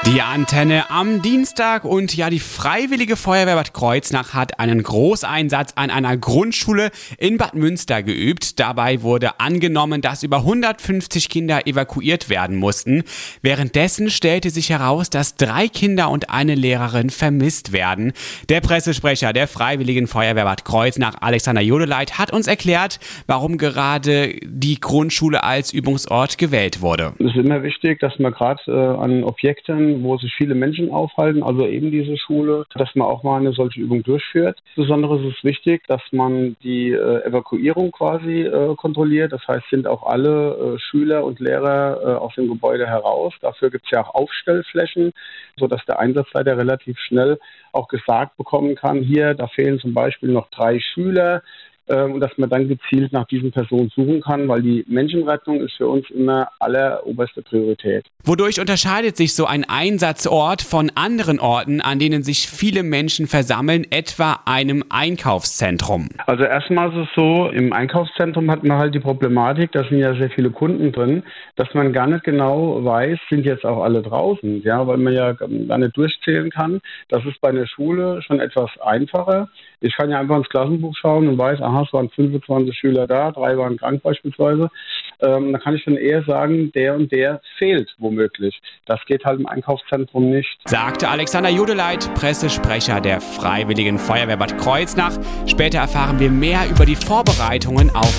Die Antenne am Dienstag und ja, die Freiwillige Feuerwehr Bad Kreuznach hat einen Großeinsatz an einer Grundschule in Bad Münster geübt. Dabei wurde angenommen, dass über 150 Kinder evakuiert werden mussten. Währenddessen stellte sich heraus, dass 3 Kinder und eine Lehrerin vermisst werden. Der Pressesprecher der Freiwilligen Feuerwehr Bad Kreuznach, Alexander Jodeleit, hat uns erklärt, warum gerade die Grundschule als Übungsort gewählt wurde. Es ist immer wichtig, dass man gerade an Objekten, wo sich viele Menschen aufhalten, also eben diese Schule, dass man auch mal eine solche Übung durchführt. Insbesondere ist es wichtig, dass man die Evakuierung quasi kontrolliert. Das heißt, sind auch alle Schüler und Lehrer aus dem Gebäude heraus. Dafür gibt es ja auch Aufstellflächen, sodass der Einsatzleiter relativ schnell auch gesagt bekommen kann, hier, da fehlen zum Beispiel noch 3 Schüler. Und dass man dann gezielt nach diesen Personen suchen kann, weil die Menschenrettung ist für uns immer alleroberste Priorität. Wodurch unterscheidet sich so ein Einsatzort von anderen Orten, an denen sich viele Menschen versammeln, etwa einem Einkaufszentrum? Also erstmal ist es so, im Einkaufszentrum hat man halt die Problematik, da sind ja sehr viele Kunden drin, dass man gar nicht genau weiß, sind jetzt auch alle draußen, ja, weil man ja gar nicht durchzählen kann. Das ist bei einer Schule schon etwas einfacher. Ich kann ja einfach ins Klassenbuch schauen und weiß, aha, es waren 25 Schüler da, 3 waren krank beispielsweise. Da kann ich dann eher sagen, der und der fehlt womöglich. Das geht halt im Einkaufszentrum nicht. Sagte Alexander Jodeleit, Pressesprecher der Freiwilligen Feuerwehr Bad Kreuznach. Später erfahren wir mehr über die Vorbereitungen auf